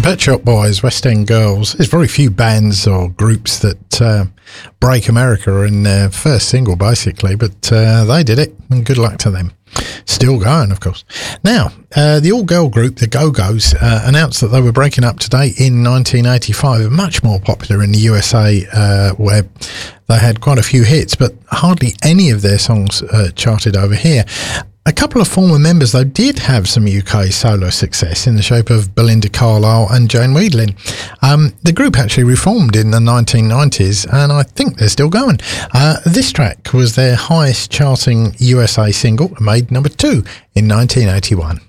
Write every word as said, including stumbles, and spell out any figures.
Pet Shop Boys, West End Girls. There's very few bands or groups that uh, break America in their first single, basically, but uh, they did it, and good luck to them. Still going, of course. Now, uh, the all-girl group, the Go-Go's, uh, announced that they were breaking up today in nineteen eighty-five, much more popular in the U S A, uh, where they had quite a few hits, but hardly any of their songs uh, charted over here. A couple of former members, though, did have some U K solo success in the shape of Belinda Carlisle and Jane Wiedlin. Um, the group actually reformed in the nineteen nineties, and I think they're still going. Uh, this track was their highest charting U S A single, made number two in nineteen eighty-one.